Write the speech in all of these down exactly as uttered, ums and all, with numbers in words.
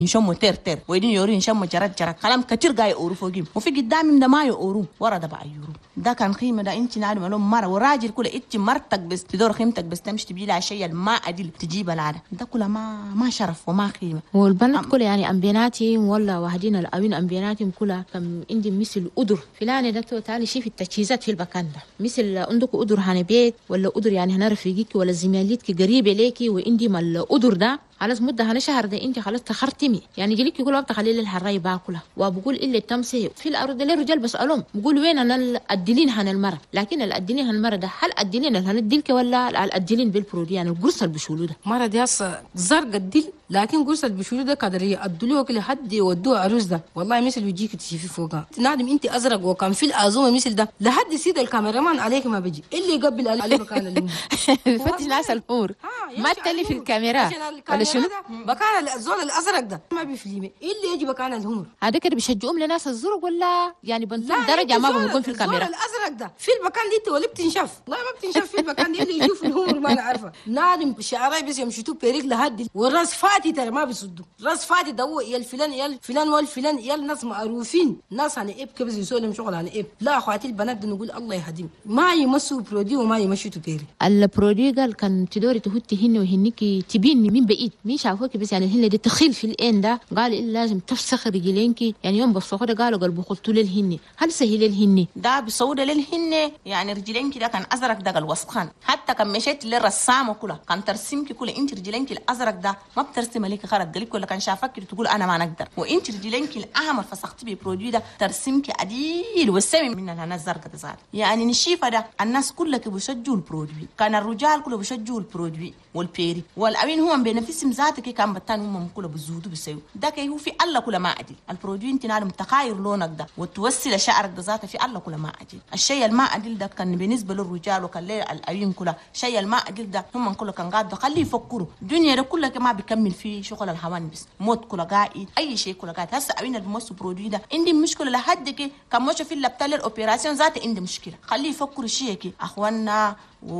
يشموا تير تير ويدين يورين يشموا جرات جرات كلام كتير جاي أورو فوقيم وفي قدامي ده ما يورو ورا ده بقى يورو ده كان قيمة ده انت نادم لهم مرة وراجل كله انت مرتك بس تدور قيمتك بس تمشي تبي لها شيء ما أدل تجيب العادة ده كله ما ما شرف وما قيمة. والبنات كله يعني أنبيناتهم ولا واحدين الأوين أنبيناتهم كلها كم عندي مثل قدر فلان ده تعالي شوفي التجهيزات في المكان ده مثل عندك قدر هنا بيت ولا قدر يعني هنا رفيقك ولا زميلتك قريبة ليكي وعندي ما القدر ده خلاص مدة هنا شهر ده انت خلاص تخرتمي يعني جليك يقول وقت خليل الحراي باكلها وبقول إلا التمسي في الأرض اللي رجال بسألهم بقول وين أنا الأدلين هن المرة لكن الأدلين هن المرة ده هل أدلين هن الدلك ولا الأدلين بالبرودي يعني القرص اللي بيشولوا ده مرة دي هسه زرق الدل لكن قرص اللي بيشولوا ده قدر يأدلوه كل حد يودوه عروس ده والله مثل بيجيك تشوفي فوقها نادم انت أزرق وكان في الأزومة مثل ده لحد سيد الكاميرامان عليك ما بيجي اللي يقبل عليه مكان الأم فتش ناس الأمور ما تلي في الكاميرا ولا شنو بكان الزول الازرق ده ما بيفليمه ايه اللي يجي بكان الهمر هذا كده بيشجعهم لناس الزرق ولا يعني بنتم درجه ما بنقول في الكاميرا الزول الازرق ده في المكان دي ولا بتنشف والله ما بتنشف في المكان دي اللي يشوف الهمر ما انا عارفه نادم شعراي بس يمشيتوا بيريك لهدي والراس فاتي ترى ما بيصدوا راس فاتي ده هو يا الفلان يا الفلان والفلان يا الناس معروفين ناس انا اب كبس يسولهم شغل انا اب لا اخواتي البنات دي نقول الله يهديهم ما يمسوا برودي وما يمشوا بيري البرودي قال كان تدوري تهتي هن وهنيكي تبيني من بعيد مين شافوكي بس يعني الهن دي تخيل في الان ده قال إلا لازم تفسخ رجلينكي يعني يوم بصوخه ده قالوا قلبوا قلتوا للهن هل سهل الهن ده بصوده للهن يعني رجلينكي ده كان ازرق ده الوسخان حتى كان مشيت للرسامه كلها كان ترسمكي كلها انت رجلينكي الازرق ده ما بترسم عليك خرج قلبك ولا كان شافك تقول انا ما نقدر وانت رجلينكي الاحمر فسختي ببرودوي ده ترسمكي عديل والسمي من الهنا الزرقاء ده يعني نشيفه ده الناس كلها بيشجعوا البرودوي كان الرجال كلهم بيشجعوا البرودوي والبيري والأوين هم بينفسهم ذاتك كان بتان هم كله بزودوا بيسوي ده كي هو في الله كله ما عدل البرودوي انت نعلم تغير لونك ده وتوسل شعرك ده ذاته في الله كله ما عدل الشيء الما عدل ده كان بالنسبه للرجال وكان للأوين كله شيء الما عدل ده هم كله كان قاعد خليه يفكروا الدنيا ده كله ما بيكمل فيه شغل الهوان بس موت كله قاعد اي شيء كله قاعد هسه أوين الموس برودوي ده عندي مشكله لحد كي كان مش في اللابتال الاوبراسيون ذاته عندي مشكله خليه يفكروا شيء كي اخواننا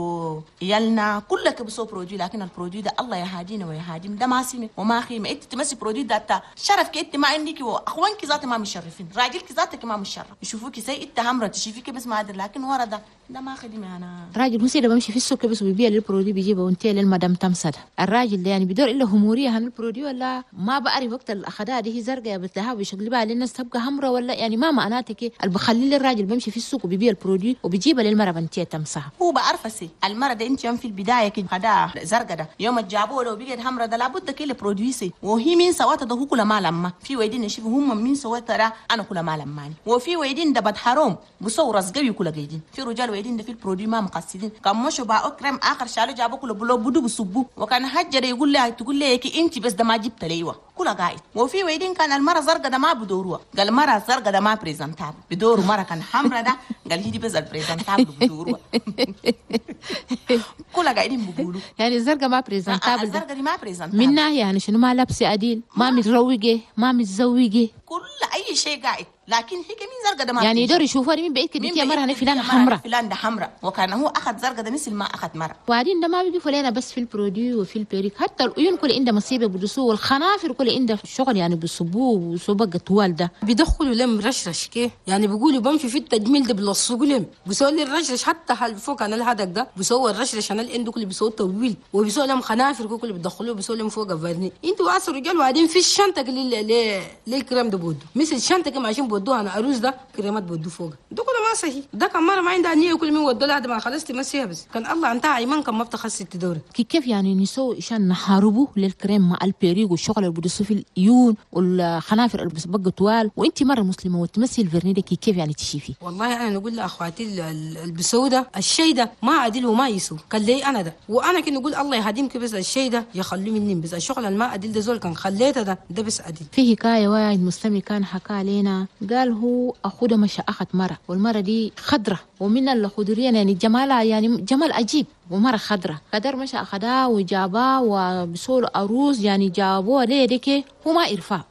ويالنا كلك بسو برودوي لكن البرودوي ده الله يهادينا ويهاديم ده ما سيمه وما خيمه انت تمسي برودوي ده تا شرفك انت ما عندك واخوانك ذات ما مشرفين راجلك ذاتك ما مشرف يشوفوك زي انت همره تشوفيك بس ما ادري لكن ورا ده ده ما خدمه انا راجل مسيره بمشي في السوق بس بيبيع للبرودوي بيجيبه وانت للمدام تمسد الراجل ده يعني بدور الا هموريه هن البرودوي ولا ما بعرف وقت الاخدها دي هي زرقاء بالذهب يشقلبها للناس تبقى همره ولا يعني ما معناتك اللي بخلي الراجل بمشي في السوق وبيبيع البرودوي وبيجيبها للمره بنتيه تمسها هو بعرف المرة ده انت يوم في البداية كده خداها زرقاء ده يوم جابوه لو بيجي حمرا ده لابد كده برودويسي وهي مين سواته ده هو كل ما لما في ويدين نشوف هم مين سواته ده انا كل ما لماني وفي ويدين ده بد حرام بصور رزقوي كل جايين في رجال ويدين ده في البرودوي ما مقصدين كان مشوا بقى اكرم اخر شالو جابوا كل بلو بدو بصبو وكان حجر يقول لها تقول لها انت بس ده ما جبت ليوه كل قاعد وفي ويدين كان المرة زرقاء ده ما بدوروها قال المرة زرقاء ده ما بريزنتابل بدوروا مرة كان حمرا ده قال هي دي بس البريزنتابل بدوروها كلها قاعدين بيقولوا يعني الزرقاء ما بريزنتابل الزرقاء دي ما بريزنتابل من ناحية يعني شنو ما لابسة عديل ما متروقة ما متزوجة كل اي شيء قاعد لكن هي كمين زرقاء ده ما يعني يقدر يشوفوا من بعيد كده يا مرة هنا فلان حمراء فلان ده حمراء وكان هو اخذ زرقاء ده مثل ما اخذ مرة وبعدين ده ما بيجي لنا بس في البروديو وفي البيريك حتى العيون كل عنده مصيبه بدسوه والخنافر كل عنده شغل يعني بيصبوه وصبغه طوال ده بيدخلوا لهم رشرش كي يعني بيقولوا بمشي في التجميل ده بيلصقوا لهم بيسووا لي الرشرش حتى حل فوق انا الهدك ده بيسووا الرشرش انا اللي عنده كل بيسووا طويل وبيسووا لهم خنافر كل بيدخلوه بيسووا لهم فوق الفرني انتوا واسوا رجال وبعدين في الشنطه اللي للكريم ده بودو مثل الشنطه كما عشان بودوها انا عروس ده كريمات بودو فوق ده كله ما صحيح ده كان مره ما عندها نيه كل مين ودوا لها ما خلصت تمسيها بس كان الله انتهى ايمان كان ما بتخسي تدور كيف يعني نسوي عشان نحاربوا للكريم مع البيريق والشغل اللي بيدسوا في العيون والخنافر اللي بيصبغوا طوال وانت مره مسلمه وتمثل الفرني ده كيف يعني تشوفي والله انا نقول لاخواتي اللي بيسووا ده الشيء ده ما عدل وما يسوى قال لي انا ده وانا كنت نقول الله يهديمك بس الشيء ده يخليه مني بس الشغل اللي ما عدل ده زول كان خليته ده ده بس عدل في حكايه واحد مستمع كان حكى لنا قال هو اخوه ده مشى اخذ مره والمره دي خضره ومن الخضريه يعني جمالها يعني جمال عجيب ومره خضره قدر مشى اخذها وجابها وبسول عروس يعني جابوها ليه ديكي هو ما يرفع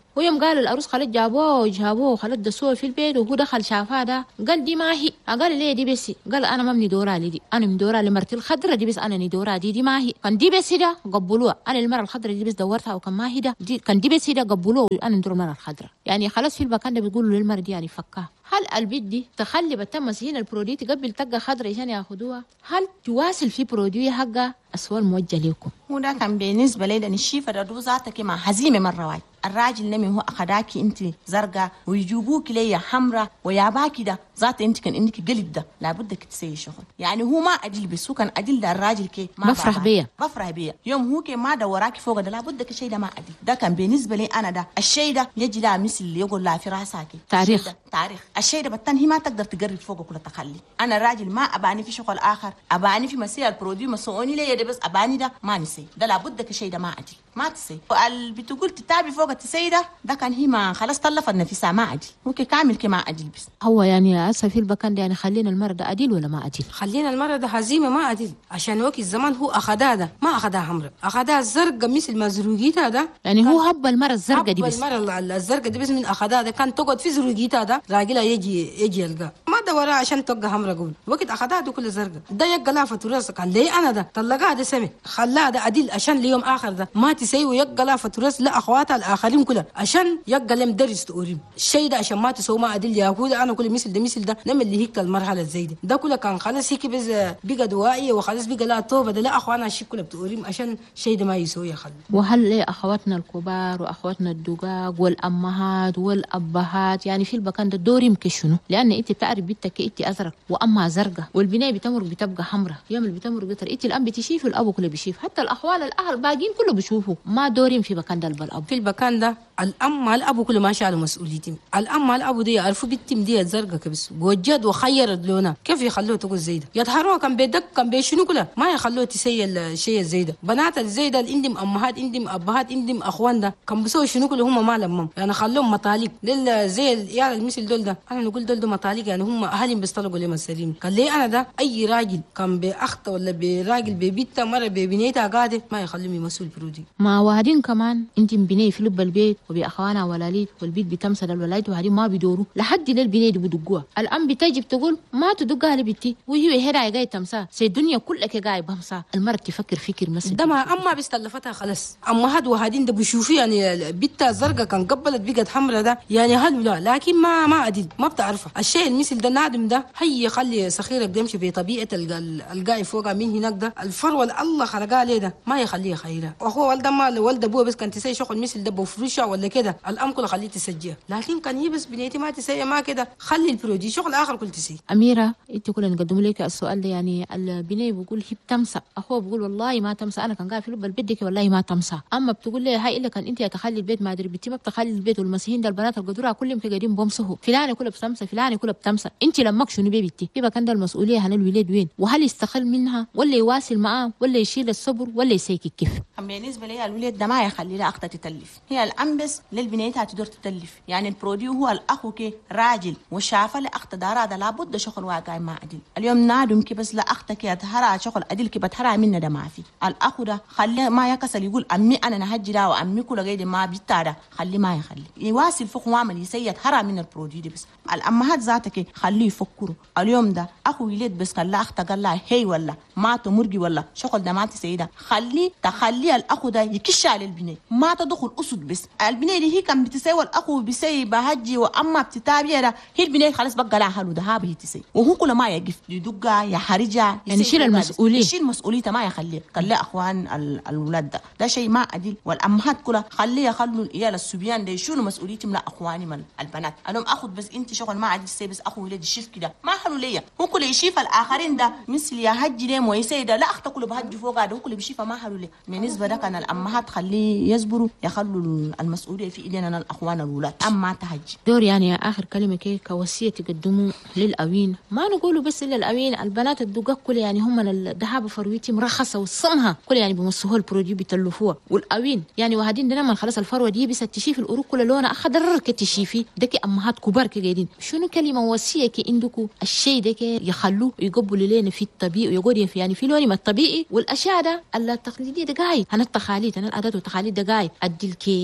ويوم قال العروس خلت جابوه وجابوه وخلت دسوه في البيت وهو دخل شافها ده قال دي ما هي. قال ليه دي بس؟ قال انا ما مني دورها لي دي، انا من دورها لمرتي الخضره دي بس، انا ني دورها دي دي ما هي. كان دي بس ده قبلوها، انا المره الخضره دي بس دورتها وكان ما هي ده دي كان دي بس ده قبلوها، انا ندور المره الخضره. يعني خلاص في المكان ده بيقولوا للمره دي يعني فكها. هل البيت دي تخلي بتمس هنا البرودي تقبل تلقى خضره عشان ياخدوها؟ هل تواصل في برودي حقها؟ السؤال موجه لكم. وده كان بالنسبه لي ده الشيفه ده دو ذاتك مع هزيمه مره واحد. الراجل نمي هو اخداكي انت زرقاء ويجيبوك ليا حمراء وياباكي ده ذات انت كان انك قلب ده لابد تسوي شغل. يعني هو ما ادل بس هو كان ادل ده الراجل كي ما بفرح بيا بفرح بيا يوم هو كي ما دوراكي فوق ده لابد كشيء ده ما ادل. ده كان بالنسبه لي انا ده الشيء ده يجي لا مثل اللي يقول لا في راساكي تاريخ تاريخ. الشيء ده بتن هي ما تقدر تقرب فوق كل تخلي. انا الراجل ما اباني في شغل اخر، اباني في مسير البرودوي مسؤوني ليا ده بس اباني ده ما نسي. ده لابد كشيء ده ما ادل ما تسي. اللي بتقول تتابي فوق التسي ده ده كان هي ما خلاص طلفت نفسها ما ادل. ممكن كامل كما ادل بس. هو يعني اسف في البكان ده يعني خلينا المرة ده ادل ولا ما ادل؟ خلينا المرة ده هزيمه ما ادل، عشان وقت الزمان هو اخدها ده ما اخدها حمراء، اخدها الزرقاء مثل ما زروقيتها ده. يعني هو هب المرة الزرقاء دي بس، هب المرة الزرقاء دي بس من اخدها ده كان تقعد في زروقيتها ده راجلها يجي يجي يلقى ما دورها عشان توقع حمراء قبل وقت اخدها ده كل زرقاء. ده يقى لافه تراس كان ليه انا ده طلقها ده سمي خلاها ده ادل عشان اليوم اخر ده ما تسوي يقى لافه تراس لا اخواتها الاخرين كلها عشان يقى لهم درس تقوريم الشيء ده عشان ما تسوي ما ادل يا كده. انا كل مثل ده مثل ده نعمل اللي هيك المرحله زي دي ده كله كان خلاص هيك بس بقى دوائيه وخلاص بقى لا توبه ده لا اخوانا الشيء كله بتقوريم عشان الشيء ده ما يسوي خل. وهل ليه اخواتنا الكبار واخواتنا الدقاق والامهات والابهات يعني في البكان ده دور يمكن شنو؟ لان انت بتعرف بنتك انت ازرق واما زرقاء والبنايه بتمر بتبقى حمراء، يوم اللي بتمر بتر انت الام بتشيف والابو كله بيشيف، حتى الاخوال الاهل باقيين كله بيشوفوا. ما دورين في بكان ده الاب في البكان ده الام مع الابو كله ما شالوا مسؤوليتهم. الام مع الابو دي يعرفوا بنتهم دي الزرقاء كبس وجد وخيرت لونها كيف يخلوها تقول زي ده يظهروها كان بيدك كان بيشنو كله ما يخلوها تسيي الشيء الزي ده. بنات الزي ده عندهم امهات عندهم ابهات عندهم اخوان ده كان بيسوي شنو كله هم ما لمم يعني خلوهم مطالق لل زي العيال المثل دول ده. انا نقول دول ده مطالق يعني هم اهلهم بيستلقوا لهم السليم. قال لي انا ده اي راجل كان باخته ولا براجل ببيتها مره ببنيتها قاعده ما يخليهم يمسوا البرودي. ما وهدين كمان انت بنيه في لب البيت وباخوانها ولاليد والبيت بتمثل الولايد وهدين ما بيدوروا لحد للبنيه دي بدقوها. الام بتجي بتقول ما تدقها لبنتي وهي هنا جاي تمسا سي الدنيا كلها جاي بمسا. المره تفكر فكر مثلا ده ما اما بيستلفتها خلاص. اما هاد وهدين ده بيشوفوا يعني بنتها زرقاء كان قبلت بقت حمراء ده يعني هل لا لكن ما ما عدل ما بتعرفها الشيء المثل ده نادم ده هي خلي سخيرك بيمشي بطبيعه القاي فوقها من هناك ده الفروه اللي الله خلقها ليه ده ما يخليها خيرها. واخوه والده ما والده ابوه بس كان تسوي شغل مثل ده بفروشها ولا كده الام كله خليه تسجيها. لكن كان هي بس بنيتي ما تسوي ما كده خلي البرودي شغل اخر كل تسوي. اميره انت كلنا نقدم لك السؤال ده يعني البنيه بيقول هي بتمسى اخوه بيقول والله ما تمسى انا كان قاعد في لب البيت والله ما تمسى. اما بتقول لي هاي الا كان انت تخلي البيت ما ادري بنتي ما بتخلي البيت والمسيحيين ده البنات القدوره كلهم قاعدين بمسحوا فلانه كلها بتمسى فلانه كلها بتمسى. انت لمك شنو بيبتي يبقى كان ده المسؤوليه عن الولاد وين وهل يستقل منها ولا يواصل معاه ولا يشيل الصبر ولا يسيك كيف؟ بالنسبه لي الولاد ده ما يخلي لها اختها تتلف. هي الام بس للبنيتها تقدر تتلف. يعني البرودي هو الاخو كي راجل وشافه لاخت دارا ده لابد شغل واقع ما عدل. اليوم نادم كي بس لا اختك يا تهرى شغل عدل كي بتهرى منا ده ما في. الاخو ده خليه ما يكسل يقول امي انا نهجي ده وامي كل قيد ما بيتا ده خليه ما يخلي يواصل فوق وعمل يسيد هرى من البرودي ده بس. الامهات ذاتك خليه يفكروا اليوم ده اخو يلد بس قال لا اختها قال لها هي ولا ما تمرقي ولا شغل ده ما تسيده خليه تخلي الاخو ده يكش على البنيه ما تدخل اسد بس. البنيه دي هي كان بتسوي الاخو بيسوي بهجي واما بتتابع ده هي البنيه خلاص بقى لها حلو ده هي تسوي وهو كل ما يقف يدقها يا حرجه يعني يشيل المسؤوليه يشيل مسؤوليته ما يخليه خليه اخوان الاولاد ده ده شيء ما عدل. والامهات كلها خليه يخلوا العيال الصبيان ده يشيلوا مسؤوليتهم لا اخواني من البنات. اليوم اخذ بس انت شغل ما عدل سي بس اخو ولد يشيف كده ما حلو ليا هو كل يشيف الاخرين ده مثل يا هجي ده ويسي ده لا اختك كله بهجي فوق ده هو كل بيشيفها ما حلو ليه. بالنسبه ده كان الامهات خليه يصبروا يخلوا المسؤوليه في ايدينا الاخوان الاولاد اما تهجي دور. يعني اخر كلمه كي كوصيه تقدموا للاوين ما نقولوا بس للاوين البنات الدقاق كل يعني هم الذهب فرويتي مرخصه والصمها كل يعني بمسوها البرودي بيتلفوها والاوين يعني وهدين ده لما خلص الفروه دي بس تشيف القروق كل لونها اخضر كتشيفي دكي امهات كبار كي شنو كلمه وصيه كي عندكم الشيء ده كي يخلوه يقبلوا لنا في الطبيعي ويقول في يعني في لوني ما الطبيعي والاشياء ده التقليديه ده قاعد انا التقاليد انا العادات والتقاليد ده قاعد ادي كي مثل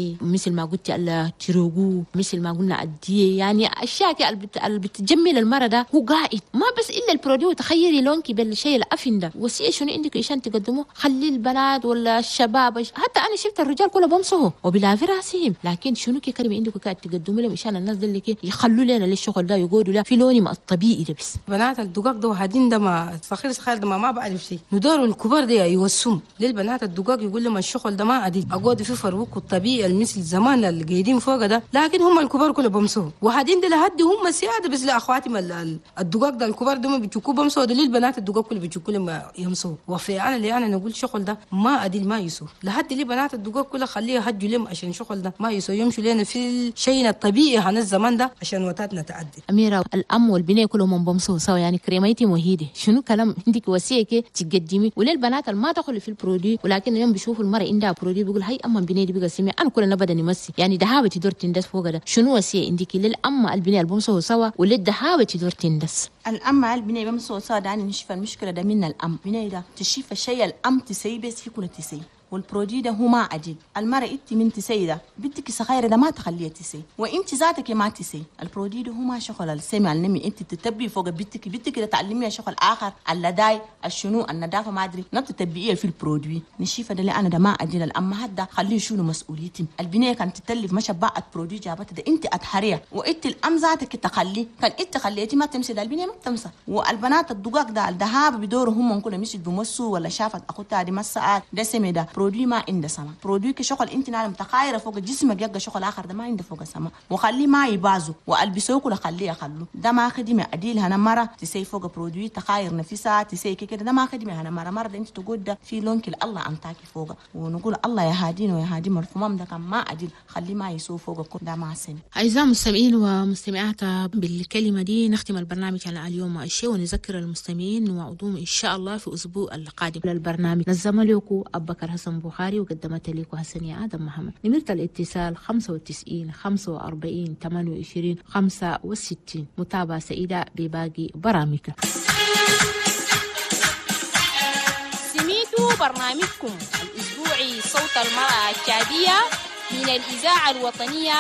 مثل ما قلت التروغو، مثل ما قلنا الديه، يعني اشياء اللي بتجمل المرة ده هو قائد ما بس الا البروديو. تخيلي لونكي بالشيء الافن ده وسي شنو عندك عشان تقدموه؟ خلي البنات ولا الشباب، حتى انا شفت الرجال كله بمسحوا وبلا في راسهم، لكن شنو كي كلمه عندكم كانت تقدموا لهم عشان الناس اللي كي يخلوا لنا للشغل ده يقولوا لا في لوني ما الطبيعي ده. بس بنات الدقاق ده وهادين ده ما صغير صغير ده ما, ما بعرف شيء، ندور الكبار ده يوسم للبنات الدقاق يقول لهم الشغل ده ما عديل اقعد في فروق الطبيعي المثل زمان اللي قاعدين فوق ده، لكن هم الكبار كله بمسحوا وهادين ده لهدي هم سياده. بس لا اخواتي الدقاق ده الكبار ده ما بيتشكوا بمسحوا، ده للبنات الدقاق كله بيتشكوا لهم يمسحوا. وفي انا اللي انا نقول شغل ده ما عديل ما يسوى لهدي لي بنات الدقاق كلها خليها هجوا لهم عشان شغل ده ما يسوى، يمشوا لنا في الشيء الطبيعي عن الزمان ده عشان وتاتنا تعدل. اميره الام والبنيه كلهم بمسوا سوا، يعني كريميتي وهيدي شنو كلام عندك وصيه كي تقدمي وللبنات اللي ما تدخل في البرودي، ولكن اليوم بيشوفوا المراه عندها برودي بيقول هي اما البنيه دي بقى سمي انا كلنا بدني مسي، يعني دهابه تدور تندس فوق ده. شنو وصيه عندك للام البنيه اللي بمسوا سوا وللدهابه تدور تندس؟ الام مع البنيه بمسوا سوا ده نشوف المشكله ده من الام. البنيه ده تشوف الشيء الام تسي بس يكون تسي، والبرودي ده هو ما عجيب. المرأة انت من تسي ده بدك صغيرة ده ما تخليها تسي، وانت ذاتك ما تسي. البرودي ده هو ما شغل السمع النمي انت تتبعي فوق بنتك بنتك ده تعلميها شغل اخر اللداي الشنو النظافه ما ادري نبت تتبعيها في البرودي. نشيفه ده اللي انا ده ما عجيل الامهات ده خليه شنو مسؤوليتهم. البنيه كانت تتلف ما شبعت برودي جابتها ده انت اتحريها، وانت الام ذاتك تخلي كان انت خليتي ما تمسي ده البنيه ما بتمسى. والبنات الدقاق ده الذهاب بدوروا هم كلهم مش بمسوا ولا شافت اخوتها دي مسات ده سمي ده برودي ما عنده سما. برودي كشغل انت نعلم تخايره فوق جسمك يبقى شغل اخر ده ما عنده فوق سما، وخليه ما يبازوا والبسوه كله خليه يخلوا ده ما خدمه اديل هنا مره تسي فوق برودي تخاير نفسها تسي كده ده ما خدمه هنا مره مره انت تقول ده في لونك الله انتاكي فوق، ونقول الله يا هادين ويا هادي مرفومام ده كان ما اديل خليه ما يسوق فوق ده ما سن. اعزائي المستمعين ومستمعات بالكلمه دي نختم البرنامج على اليوم الشيء، ونذكر المستمعين وعدوم ان شاء الله في الاسبوع القادم للبرنامج. نظم لكم ابو بكر حسن بخاري وقدمت لكم حسنية آدم محمد. نمرة الاتصال خمسة وتسعين خمسة وأربعين ثمانية وعشرين خمسة وستين. متابعة سعيدة بباقي برامجك. سميتوا برنامجكم الأسبوعي صوت المرأة الشعبية من الإذاعة الوطنية